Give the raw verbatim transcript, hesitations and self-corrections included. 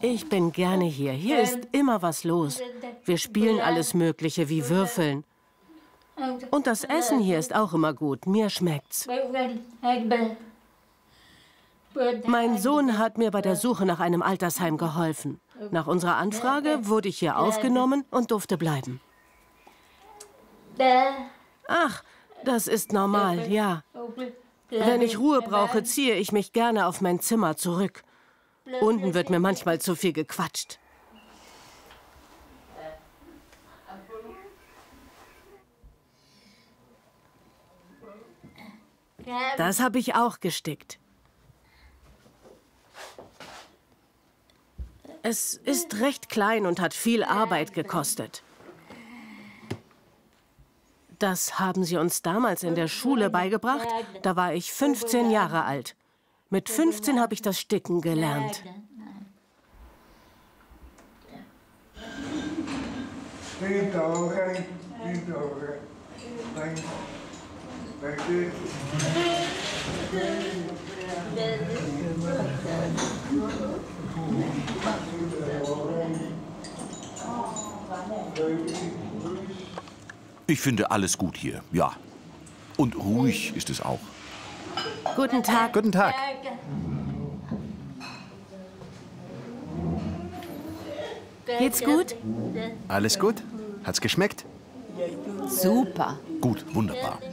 Ich bin gerne hier. Hier ist immer was los. Wir spielen alles Mögliche wie Würfeln. Und das Essen hier ist auch immer gut. Mir schmeckt's. Mein Sohn hat mir bei der Suche nach einem Altersheim geholfen. Nach unserer Anfrage wurde ich hier aufgenommen und durfte bleiben. Ach, das ist normal, ja. Wenn ich Ruhe brauche, ziehe ich mich gerne auf mein Zimmer zurück. Unten wird mir manchmal zu viel gequatscht. Das habe ich auch gestickt. Es ist recht klein und hat viel Arbeit gekostet. Das haben sie uns damals in der Schule beigebracht. Da war ich fünfzehn Jahre alt. Mit fünfzehn habe ich das Sticken gelernt. Ich finde alles gut hier, ja. Und ruhig ist es auch. Guten Tag. Guten Tag. Geht's gut? Alles gut? Hat's geschmeckt? Super. Gut, wunderbar.